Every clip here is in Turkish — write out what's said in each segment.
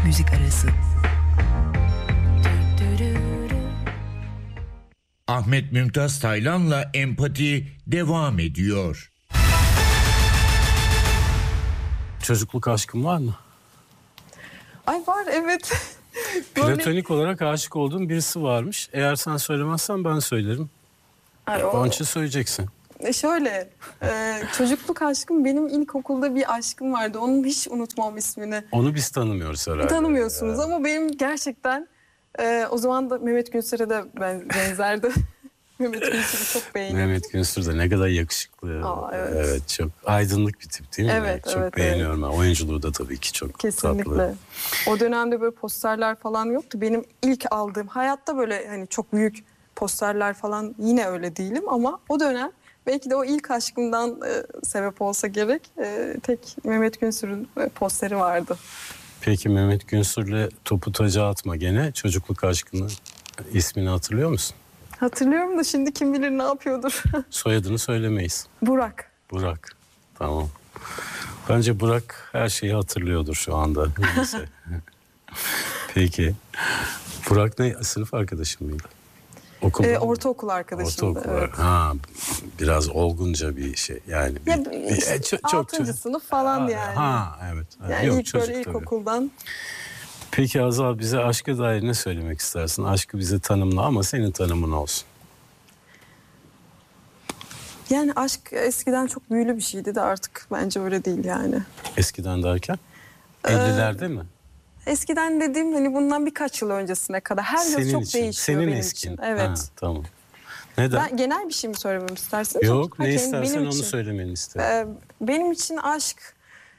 müzik arası. Ahmet Mümtaz Taylan'la Empati devam ediyor. Çocukluk aşkın var mı? Ay var, evet. Platonik olarak aşık olduğum birisi varmış. Eğer sen söylemezsen ben söylerim. Onun için söyleyeceksin. Şöyle, çocukluk aşkım, benim ilkokulda bir aşkım vardı. Onu hiç unutmam ismini. Onu biz tanımıyoruz herhalde. Tanımıyorsunuz ama benim gerçekten o zaman da Mehmet Günsür'e de benzerdi. Mehmet Günsür'ü çok beğeniyorum. Mehmet Günsür de ne kadar yakışıklı. Evet, çok aydınlık bir tip değil mi? Evet, çok evet, beğeniyorum ben. Oyunculuğu da tabii ki çok kesinlikle tatlı. O dönemde böyle posterler falan yoktu. Benim ilk aldığım, hayatta böyle hani çok büyük posterler falan yine öyle değilim ama o dönem belki de o ilk aşkımdan sebep olsa gerek, tek Mehmet Günsür'ün posteri vardı. Peki Mehmet Günsür'le topu taca atma gene. Çocukluk aşkının ismini hatırlıyor musun? Hatırlıyorum da şimdi kim bilir ne yapıyordur. Soyadını söylemeyiz. Burak. Burak. Tamam. Bence Burak her şeyi hatırlıyordur şu anda. Neyse. Peki. Burak ne? Sınıf arkadaşın mıydı? Ortaokul arkadaşımdı. Ortaokul. Evet. Ha, biraz olgunca bir şey. Yani çok 6. sınıf falan yani. Ha, evet. Yani yok, ilk böyle ilkokuldan. Tabii. Peki Azal, bize aşka dair ne söylemek istersin? Aşkı bize tanımla ama senin tanımın olsun. Yani aşk eskiden çok büyülü bir şeydi de artık bence öyle değil yani. Eskiden derken? 50'lerde mi? Eskiden dediğim hani bundan birkaç yıl öncesine kadar. Her yıl çok için, değişiyor senin benim eskin. için. Evet. Ha, tamam. Neden? Ben genel bir şey mi söylememi istersiniz? Yok, ne istersen onu söylemeni isterim. Benim için aşk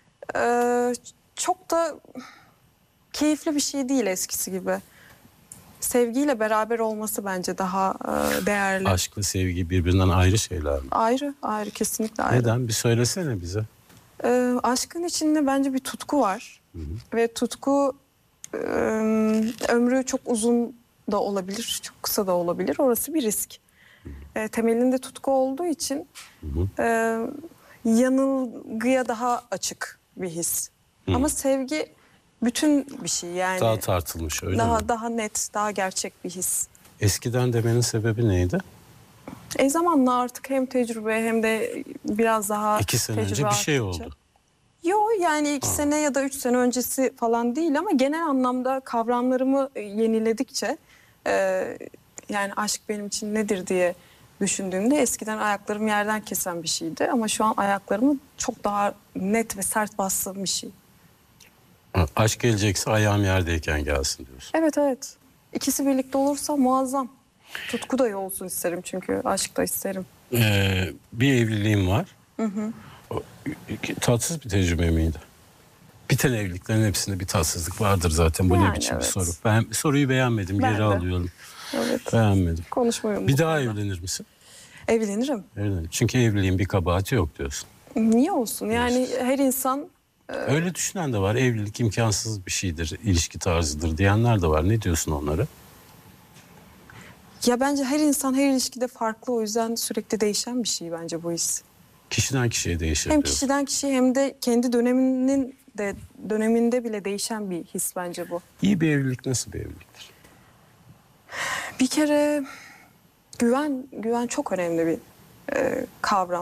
çok da keyifli bir şey değil eskisi gibi. Sevgiyle beraber olması bence daha değerli. Aşkla sevgi birbirinden ayrı şeyler mi? Ayrı, kesinlikle ayrı. Neden? Bir söylesene bize. Aşkın içinde bence bir tutku var. Hı-hı. Ve tutku ömrü çok uzun da olabilir, çok kısa da olabilir. Orası bir risk. Temelinde tutku olduğu için yanılgıya daha açık bir his. Hı. Ama sevgi bütün bir şey yani. Daha tartılmış öyle mi? Daha net, daha gerçek bir his. Eskiden demenin sebebi neydi? Zamanla artık hem tecrübe hem de biraz daha 2 sene önce bir şey oldu. Yok yani 2 sene ya da 3 sene öncesi falan değil ama genel anlamda kavramlarımı yeniledikçe yani aşk benim için nedir diye düşündüğümde eskiden ayaklarım yerden kesen bir şeydi ama şu an ayaklarımı çok daha net ve sert bastığım bir şey. Aşk gelecekse ayağım yerdeyken gelsin diyorsun. Evet. İkisi birlikte olursa muazzam. Tutku da olsun isterim çünkü aşk da isterim. Bir evliliğim var. Hı. Tatsız bir tecrübe miydi? Biten evliliklerin hepsinde bir tatsızlık vardır zaten. Bu yani, ne biçim bir soru? Ben soruyu beğenmedim. Geri alıyorum. Evet. Beğenmedim. Konuşmuyorum. Bir daha evlenir misin? Evlenirim. Çünkü evliliğin bir kabahati yok diyorsun. Niye olsun? Yani her insan... Öyle düşünen de var. Evlilik imkansız bir şeydir, ilişki tarzıdır diyenler de var. Ne diyorsun onlara? Ya bence her insan her ilişkide farklı, o yüzden sürekli değişen bir şey bence bu his. Kişiden kişiye değişir hem diyorsun. Kişiden kişiye hem de kendi döneminde bile değişen bir his bence bu. İyi bir evlilik nasıl bir evliliktir? Bir kere güven çok önemli bir kavram.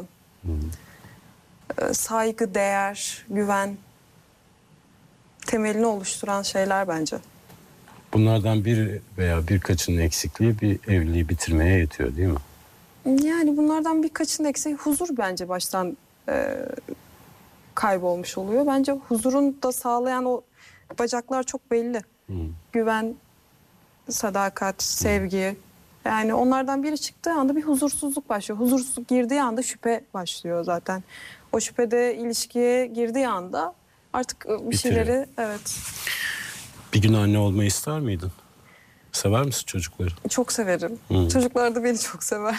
Saygı, değer, güven temelini oluşturan şeyler bence. Bunlardan bir veya birkaçının eksikliği bir evliliği bitirmeye yetiyor değil mi? Yani bunlardan birkaçının eksiği huzur bence baştan kaybolmuş oluyor. Bence huzurun da sağlayan o bacaklar çok belli. Güven, sadakat, sevgi. Yani onlardan biri çıktığı anda bir huzursuzluk başlıyor. Huzursuzluk girdiği anda şüphe başlıyor zaten. O şüphede ilişkiye girdiği anda artık bir şeyleri... Evet. Bir gün anne olmayı ister miydin? Sever misin çocukları? Çok severim. Çocuklar da beni çok sever.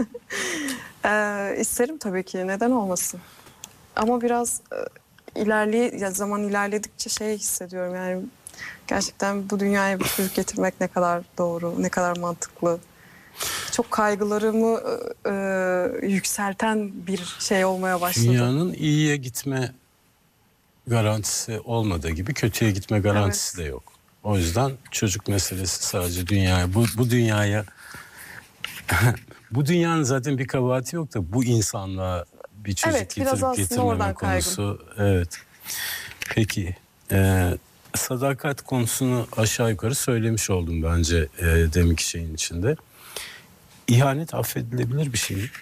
İsterim tabii ki. Neden olmasın? Ama biraz zaman ilerledikçe hissediyorum yani gerçekten bu dünyaya bir çocuk getirmek ne kadar doğru, ne kadar mantıklı. Çok kaygılarımı yükselten bir şey olmaya başladı. Dünyanın iyiye gitme garantisi olmadığı gibi kötüye gitme garantisi de yok. O yüzden çocuk meselesi sadece dünyaya, bu dünyaya bu dünyanın zaten bir kabahati yok da bu insanlığa bir çocuk Evet, biraz getirip aslında getirmeme oradan konusu. Evet. Peki sadakat konusunu aşağı yukarı söylemiş oldum bence deminki şeyin içinde. İhanet affedilebilir bir şey mi?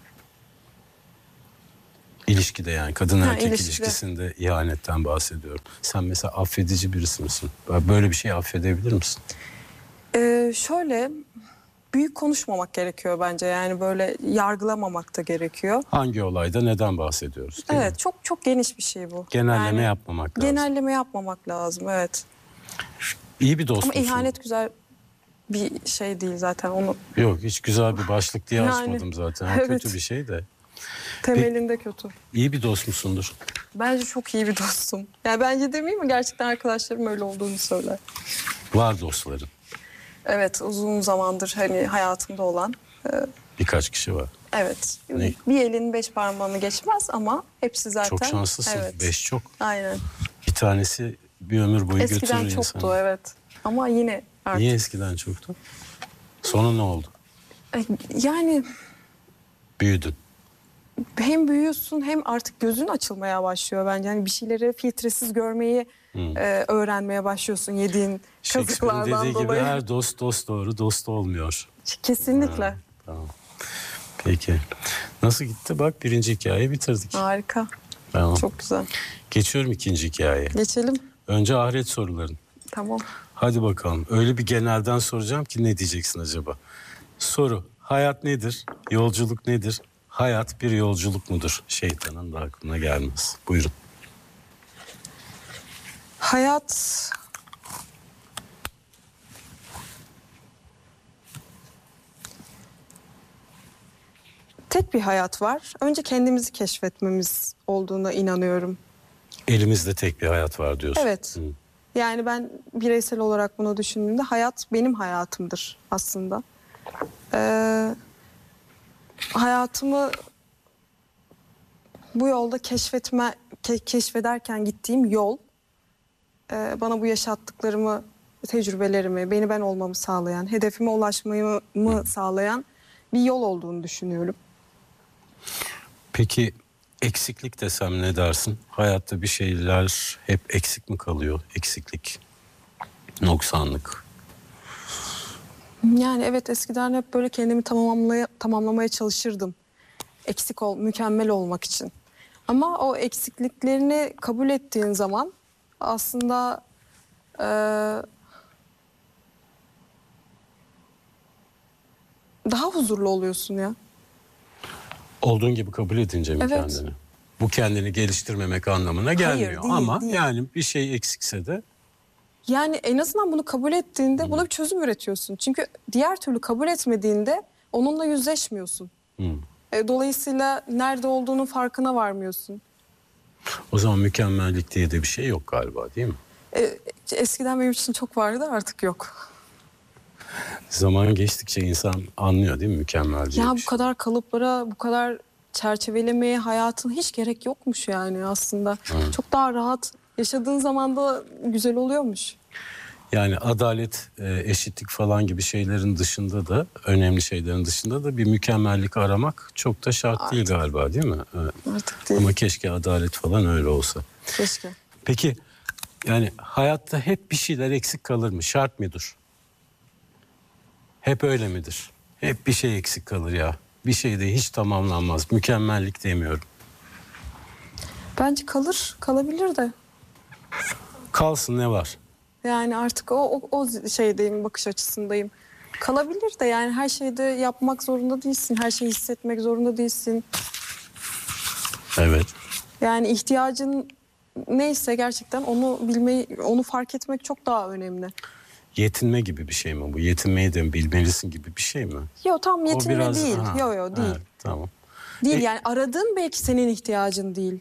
İlişkide, yani kadın erkek ilişkisinde ihanetten bahsediyorum. Sen mesela affedici birisi misin? Böyle bir şey affedebilir misin? Şöyle, büyük konuşmamak gerekiyor bence. Yani böyle yargılamamak da gerekiyor. Hangi olayda neden bahsediyoruz? Değil mi? Evet, çok çok geniş bir şey bu. Genelleme yapmamak lazım. Genelleme yapmamak lazım, evet. İyi bir dost Ama musun? ihanet güzel bir şey değil zaten, onu Yok, hiç güzel bir başlık diye Yani, açmadım zaten. O evet. kötü bir şey de. temelinde kötü. İyi bir dost musundur? Bence çok iyi bir dostum. Yani bence demeyeyim mi, gerçekten arkadaşlarım öyle olduğunu söyler. Var dostların. Evet, uzun zamandır hani hayatımda olan. Birkaç kişi var. Evet. Ne? Bir elin 5 parmağını geçmez ama hepsi zaten. Çok şanslısın. Evet. 5 çok. Aynen. Bir tanesi bir ömür boyu Eskiden götürür çoktu, insanı. evet. Ama yine artık. Niye eskiden çoktu? Sonra ne oldu? Yani Büyüdün. hem büyüyorsun hem artık gözün açılmaya başlıyor bence. Yani bir şeyleri filtresiz görmeyi öğrenmeye başlıyorsun yediğin Shakespeare'in kazıklardan dediği gibi dolayı. her dost doğru, dost olmuyor. Kesinlikle. Tamam. Peki. Nasıl gitti? Bak, birinci hikayeyi bitirdik. Harika. Tamam. Çok güzel. Geçiyorum ikinci hikayeye. Geçelim. Önce ahiret soruların. Tamam. Hadi bakalım. Öyle bir genelden soracağım ki ne diyeceksin acaba? Soru: hayat nedir? Yolculuk nedir? Hayat bir yolculuk mudur? Şeytanın da aklına gelmez. Buyurun. Hayat tek bir hayat var. Önce kendimizi keşfetmemiz olduğuna inanıyorum. Elimizde tek bir hayat var diyorsun. Evet. Hı. Yani ben bireysel olarak bunu düşündüğümde hayat benim hayatımdır aslında. Hayatımı bu yolda keşfederken gittiğim yol bana bu yaşattıklarımı, tecrübelerimi, beni ben olmamı sağlayan, hedefime ulaşmamı sağlayan bir yol olduğunu düşünüyorum. Peki eksiklik desem ne dersin? Hayatta bir şeyler hep eksik mi kalıyor? Eksiklik, noksanlık. Yani evet, eskiden hep böyle kendimi tamamlamaya çalışırdım. Mükemmel olmak için. Ama o eksikliklerini kabul ettiğin zaman aslında daha huzurlu oluyorsun ya. Olduğun gibi kabul edince mi Evet. kendini? Bu kendini geliştirmemek anlamına gelmiyor. değil, Ama değil. yani bir şey eksikse de Yani en azından bunu kabul ettiğinde buna bir çözüm üretiyorsun. Çünkü diğer türlü kabul etmediğinde onunla yüzleşmiyorsun. Dolayısıyla nerede olduğunun farkına varmıyorsun. o zaman mükemmellik diye de bir şey yok galiba, değil mi? Eskiden benim için çok vardı, artık yok. Zaman geçtikçe insan anlıyor, değil mi, mükemmel diye Ya bir bu şey. kadar kalıplara, bu kadar çerçevelemeye hayatın hiç gerek yokmuş yani aslında. Çok daha rahat yaşadığın zaman da güzel oluyormuş. Yani adalet, eşitlik falan gibi şeylerin dışında da, önemli şeylerin dışında da bir mükemmellik aramak çok da şart değil galiba, değil mi? Evet. Artık değil. Ama keşke adalet falan öyle olsa. Keşke. Peki yani hayatta hep bir şeyler eksik kalır mı? Şart mıdır? Hep öyle midir? Hep bir şey eksik kalır ya. Bir şey de hiç tamamlanmaz. Mükemmellik demiyorum. Bence kalabilir de. Kalsın, ne var? Yani artık o şeydeyim, bakış açısındayım. Kalabilir de, yani her şeyi de yapmak zorunda değilsin. Her şeyi hissetmek zorunda değilsin. Evet. Yani ihtiyacın neyse gerçekten onu bilmeyi, onu fark etmek çok daha önemli. Yetinme gibi bir şey mi bu? Yetinmeyi de bilmelisin gibi bir şey mi? Yok, tam yetinme değil. Ha, Yok değil. evet, tamam. Değil yani, aradığın belki senin ihtiyacın değil.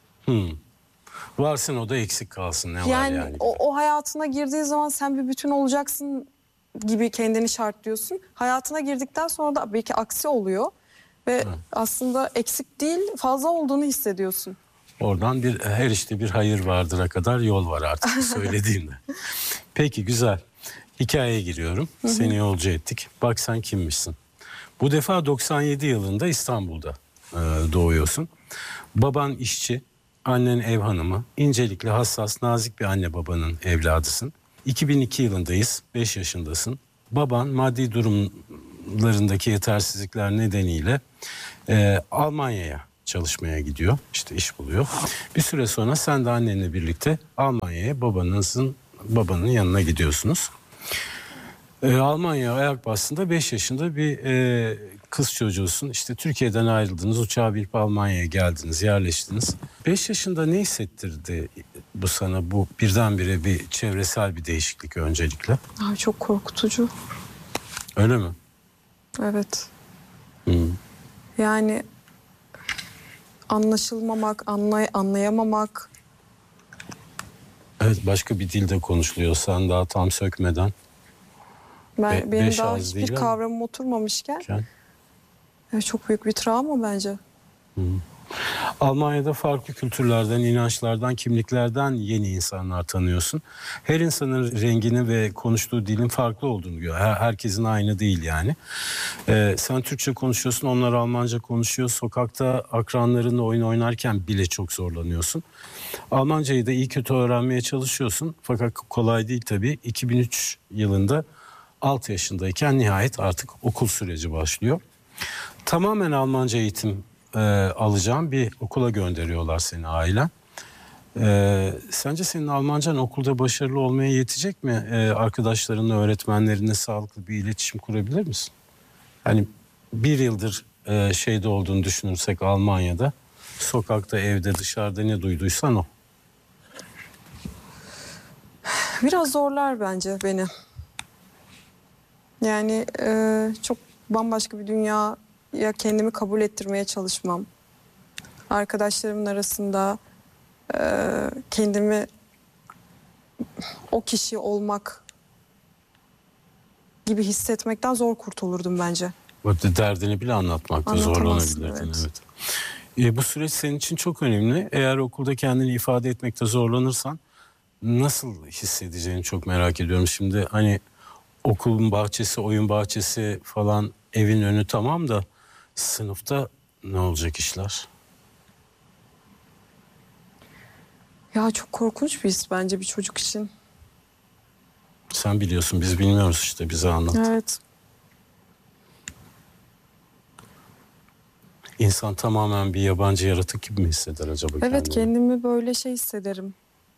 Varsın o da eksik kalsın, ne var Yani yani? o hayatına girdiği zaman sen bir bütün olacaksın gibi kendini şartlıyorsun. Hayatına girdikten sonra da belki aksi oluyor. Ve aslında eksik değil, fazla olduğunu hissediyorsun. Oradan her işte bir hayır vardır'a kadar yol var artık söylediğimde. Peki, güzel. Hikayeye giriyorum. Seni yolcu ettik. Bak sen kimmişsin. Bu defa 97 yılında İstanbul'da doğuyorsun. Baban işçi, annen ev hanımı. İncelikli, hassas, nazik bir anne babanın evladısın. 2002 yılındayız. 5 yaşındasın. Baban maddi durumlarındaki yetersizlikler nedeniyle Almanya'ya çalışmaya gidiyor. İşte iş buluyor. Bir süre sonra sen de annenle birlikte Almanya'ya babanın yanına gidiyorsunuz. Almanya'ya ayak bastığında 5 yaşında bir kız çocuğusun. İşte Türkiye'den ayrıldınız, uçağa binip Almanya'ya geldiniz, yerleştiniz. 5 yaşında ne hissettirdi bu sana, bu birdenbire bir çevresel bir değişiklik öncelikle? Ay, çok korkutucu. Öyle mi? Evet. Yani anlaşılmamak, anlayamamak. Evet, başka bir dilde konuşuluyor sen daha tam sökmeden. Benim beş daha ağız hiçbir değil ama. kavramım oturmamışken çok büyük bir travma bence. Almanya'da farklı kültürlerden, inançlardan, kimliklerden yeni insanlar tanıyorsun. Her insanın rengini ve konuştuğu dilin farklı olduğunu görüyor. Herkesin aynı değil yani. Sen Türkçe konuşuyorsun, onlar Almanca konuşuyor. Sokakta akranlarınla oyun oynarken bile çok zorlanıyorsun. Almancayı da iyi kötü öğrenmeye çalışıyorsun. Fakat kolay değil tabii. 2003 yılında 6 yaşındayken nihayet artık okul süreci başlıyor. Tamamen Almanca eğitim alacağım bir okula gönderiyorlar seni ailen. Sence senin Almancan okulda başarılı olmaya yetecek mi? Arkadaşlarınla, öğretmenlerinle sağlıklı bir iletişim kurabilir misin? Hani bir yıldır şeyde olduğunu düşünürsek Almanya'da, sokakta, evde, dışarıda ne duyduysan o. Biraz zorlar bence beni. Yani çok bambaşka bir dünyaya kendimi kabul ettirmeye çalışmam. Arkadaşlarımın arasında kendimi o kişi olmak gibi hissetmekten zor kurtulurdum bence. Derdini bile anlatmakta zorlanabilirdin. Evet. Bu süreç senin için çok önemli. Eğer okulda kendini ifade etmekte zorlanırsan nasıl hissedeceğini çok merak ediyorum. Şimdi hani okulun bahçesi, oyun bahçesi falan, evin önü tamam da sınıfta ne olacak işler? Ya çok korkunç bir his bence bir çocuk için. Sen biliyorsun, biz bilmiyoruz işte, bize anlat. Evet. İnsan tamamen bir yabancı yaratık gibi mi hisseder acaba kendini? Evet, kendimi böyle şey hissederim.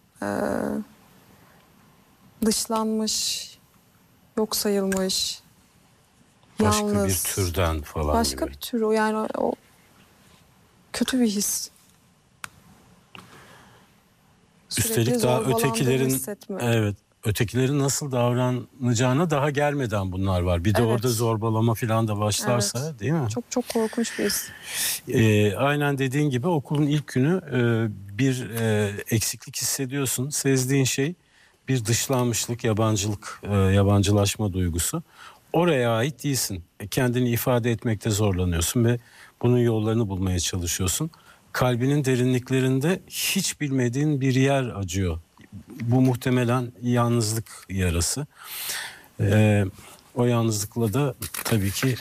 Dışlanmış, yok sayılmış, Başka yalnız. bir türden falan Başka gibi. bir tür o, yani o kötü bir his. Üstelik daha ötekilerin, evet, ötekilerin nasıl davranacağına daha gelmeden bunlar var. Bir de Evet. orada zorbalama falan da başlarsa, Evet. değil mi? Çok çok korkunç bir his. Aynen dediğin gibi okulun ilk günü bir eksiklik hissediyorsun. Sezdiğin şey bir dışlanmışlık, yabancılık, yabancılaşma duygusu. Oraya ait değilsin. Kendini ifade etmekte zorlanıyorsun ve bunun yollarını bulmaya çalışıyorsun. Kalbinin derinliklerinde hiç bilmediğin bir yer acıyor. Bu muhtemelen yalnızlık yarası. O yalnızlıkla da tabii ki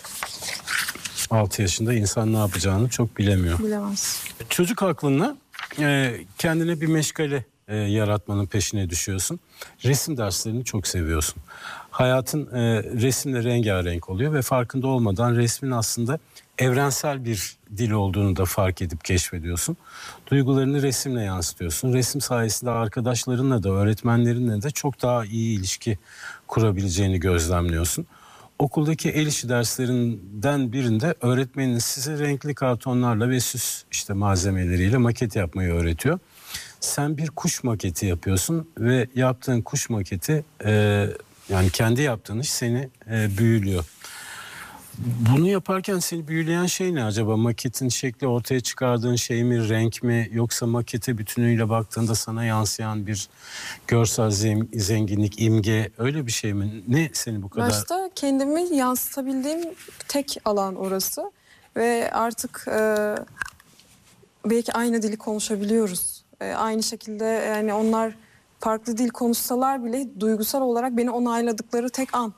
6 yaşında insan ne yapacağını çok bilemiyor. Bilemez. Çocuk aklınla kendine bir meşgale yaratmanın peşine düşüyorsun. Resim derslerini çok seviyorsun. Hayatın resimle rengarenk oluyor ve farkında olmadan resmin aslında evrensel bir dil olduğunu da fark edip keşfediyorsun. Duygularını resimle yansıtıyorsun. Resim sayesinde arkadaşlarınla da, öğretmenlerinle de çok daha iyi ilişki kurabileceğini gözlemliyorsun. Okuldaki el işi derslerinden birinde öğretmeniniz size renkli kartonlarla ve süs işte malzemeleriyle maket yapmayı öğretiyor. Sen bir kuş maketi yapıyorsun ve yaptığın kuş maketi yani kendi yaptığın iş seni büyülüyor. Bunu yaparken seni büyüleyen şey ne acaba? Maketin şekli, ortaya çıkardığın şey mi, renk mi, yoksa makete bütünüyle baktığında sana yansıyan bir görsel zenginlik, imge, öyle bir şey mi? Ne seni bu kadar... Başta kendimi yansıtabildiğim tek alan orası ve artık belki aynı dili konuşabiliyoruz. Aynı şekilde yani onlar farklı dil konuşsalar bile duygusal olarak beni onayladıkları tek an.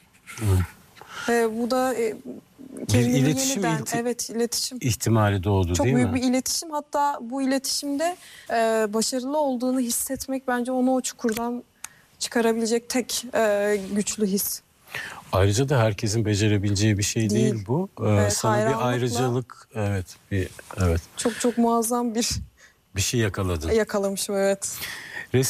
Bu da kendimi iletişim yeniden, evet, iletişim. ihtimali doğdu Çok değil büyük mi? bir iletişim. Hatta bu iletişimde başarılı olduğunu hissetmek bence onu o çukurdan çıkarabilecek tek güçlü his. Ayrıca da herkesin becerebileceği bir şey değil bu. Evet, Sana bir hayranlıkla- ayrıcalık, evet, Çok çok muazzam bir bir şey yakaladın. yakalamışım, evet.